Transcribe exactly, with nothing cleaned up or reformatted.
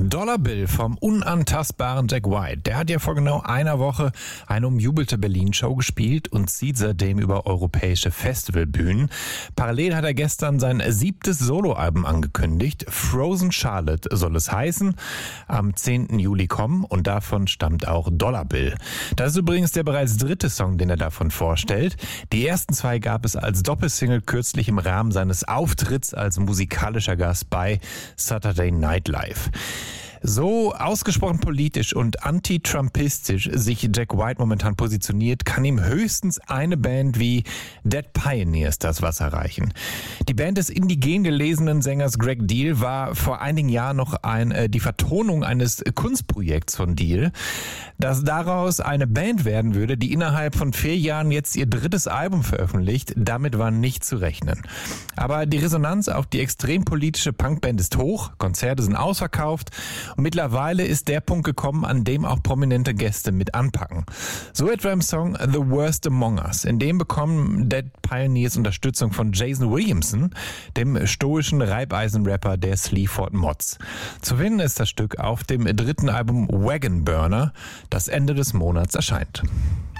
Dollar Bill vom unantastbaren Jack White. Der hat ja vor genau einer Woche eine umjubelte Berlin-Show gespielt und zieht seitdem über europäische Festivalbühnen. Parallel hat er gestern sein siebtes Soloalbum angekündigt. Frozen Charlotte soll es heißen. Am zehnten Juli kommen und davon stammt auch Dollar Bill. Das ist übrigens der bereits dritte Song, den er davon vorstellt. Die ersten zwei gab es als Doppelsingle kürzlich im Rahmen seines Auftritts als musikalischer Gast bei Saturday Night Live. So ausgesprochen politisch und anti-trumpistisch sich Jack White momentan positioniert, kann ihm höchstens eine Band wie Dead Pioneers das Wasser reichen. Die Band des indigen gelesenen Sängers Greg Deal war vor einigen Jahren noch ein, äh, die Vertonung eines Kunstprojekts von Deal. Dass daraus eine Band werden würde, die innerhalb von vier Jahren jetzt ihr drittes Album veröffentlicht, damit war nicht zu rechnen. Aber die Resonanz auf die extrem politische Punkband ist hoch, Konzerte sind ausverkauft. Und mittlerweile ist der Punkt gekommen, an dem auch prominente Gäste mit anpacken. So etwa im Song The Worst Among Us. In dem bekommen Dead Pioneers Unterstützung von Jason Williamson, dem stoischen Reibeisenrapper der Sleaford Mods. Zu finden ist das Stück auf dem dritten Album Wagon Burner, das Ende des Monats erscheint.